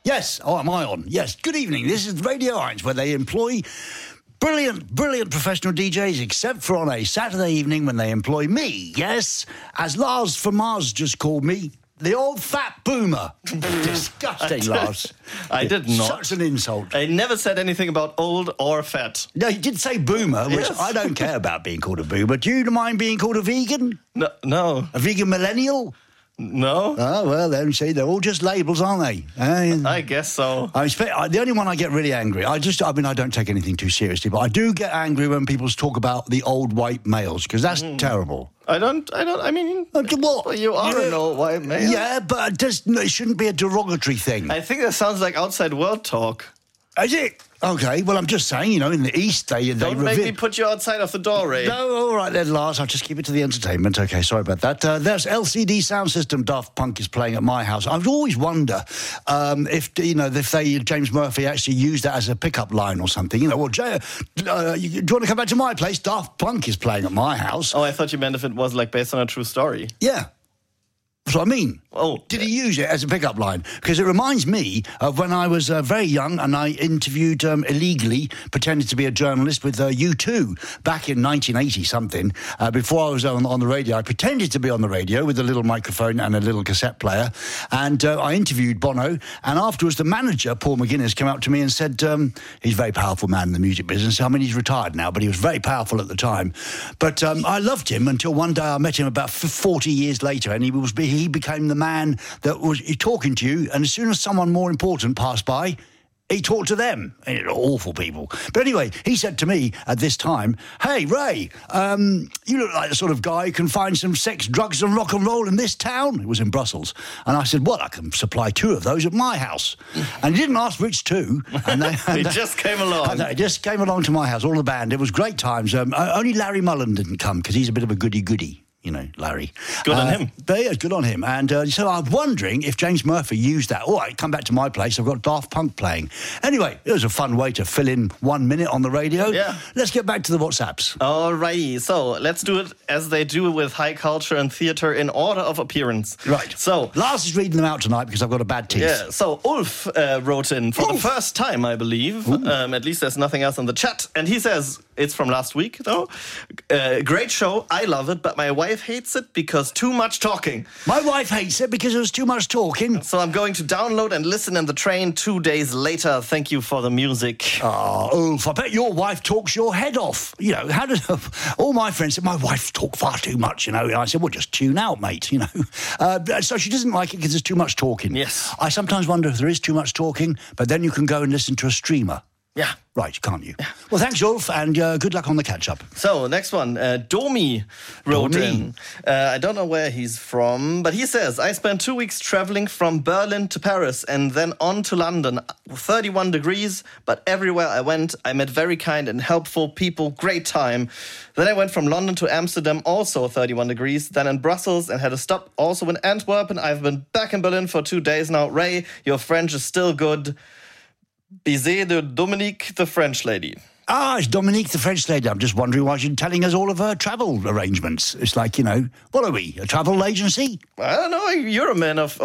Yes. Oh, am I on? Yes. Good evening. This is Radio 1, where they employ brilliant professional DJs, except for on a Saturday evening when they employ me, yes, as Lars from Mars just called me, the old fat boomer. Disgusting, Lars. I did not. Such an insult. I never said anything about old or fat. No, you did say boomer, which Yes. I don't care about being called a boomer. Do you mind being called a vegan? No. A vegan millennial? No? Oh, well, then, see, they're all just labels, aren't they? I guess so. The only one I get really angry, I don't take anything too seriously, but I do get angry when people talk about the old white males, because that's terrible. I mean... What? You are an old white male. Yeah, but it shouldn't be a derogatory thing. I think that sounds like outside world talk. Is it? Okay, well, I'm just saying, in the East, they Don't make me put you outside of the door, Ray. No, all right then, Lars, I'll just keep it to the entertainment. Okay, sorry about that. There's LCD Sound System Daft Punk is playing at my house. I would always wonder if James Murphy actually used that as a pickup line or something. Do you want to come back to my place? Daft Punk is playing at my house. Oh, I thought you meant if it was like based on a true story. Yeah. That's what I mean. Oh. Did he use it as a pickup line? Because it reminds me of when I was very young and I interviewed illegally, pretended to be a journalist with U2 back in 1980-something. Before I was on the radio, I pretended to be on the radio with a little microphone and a little cassette player. And I interviewed Bono. And afterwards, the manager, Paul McGuinness, came up to me and said, he's a very powerful man in the music business. I mean, he's retired now, but he was very powerful at the time. But I loved him until one day I met him about 40 years later, and he became the man that was talking to you, and as soon as someone more important passed by, he talked to them. Awful people. But anyway, he said to me at this time, "Hey, Ray, you look like the sort of guy who can find some sex, drugs and rock and roll in this town." It was in Brussels. And I said, "Well, I can supply 2 of those at my house." And he didn't ask which 2. And They just came along. They just came along to my house, all the band. It was great times. Only Larry Mullen didn't come because he's a bit of a goody-goody. Larry. Good on him. Yeah, good on him. And so I'm wondering if James Murphy used that. All right, come back to my place. I've got Daft Punk playing. Anyway, it was a fun way to fill in 1 minute on the radio. Yeah. Let's get back to the WhatsApps. All right. So let's do it as they do with high culture and theatre in order of appearance. Right. So Lars is reading them out tonight because I've got a bad teeth. yeah. So Ulf wrote in for the first time, I believe. At least there's nothing else in the chat. And he says, it's from last week, though. Great show. I love it, but my wife hates it because too much talking. My wife hates it because there was too much talking. So I'm going to download and listen in the train 2 days later. Thank you for the music. Oh, Ulf, I bet your wife talks your head off. How does all my friends said, my wife talk far too much, And I said, well, just tune out, mate, So she doesn't like it because there's too much talking. Yes. I sometimes wonder if there is too much talking, but then you can go and listen to a streamer. Yeah. Right, can't you? Yeah. Well, thanks, Ulf, and good luck on the catch-up. So, next one. Domi wrote in. I don't know where he's from, but he says, I spent 2 weeks traveling from Berlin to Paris and then on to London. 31 degrees, but everywhere I went, I met very kind and helpful people. Great time. Then I went from London to Amsterdam, also 31 degrees. Then in Brussels and had a stop also in Antwerp. And I've been back in Berlin for 2 days now. Ray, your French is still good. Bisez de Dominique, the French lady. Ah, it's Dominique, the French lady. I'm just wondering why she's telling us all of her travel arrangements. It's like, what are we, a travel agency? I don't know. You're a man of